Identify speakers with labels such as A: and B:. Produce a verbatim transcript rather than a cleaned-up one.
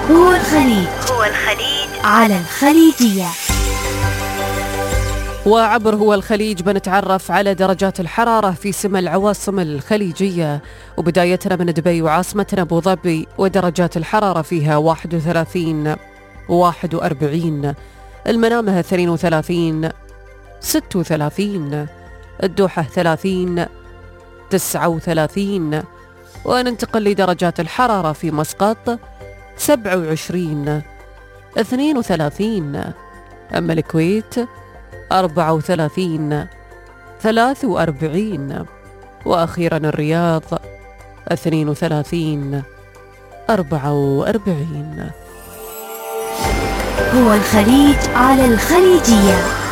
A: هو الخليج هو الخليج على الخليجية.
B: وعبر هو الخليج بنتعرف على درجات الحرارة في سما العواصم الخليجية، وبدايتنا من دبي وعاصمتنا أبو ظبي، ودرجات الحرارة فيها واحد وثلاثين واحد وأربعين، المنامة اثنين وثلاثين ستة وثلاثين، الدوحة ثلاثين تسعة وثلاثين، وننتقل لدرجات الحرارة في مسقط سبعة وعشرين اثنين وثلاثين، أما الكويت أربعة وثلاثين ثلاث وأربعين، وأخيرا الرياض اثنين وثلاثين أربعة وأربعين.
A: هو الخليج على الخليجية.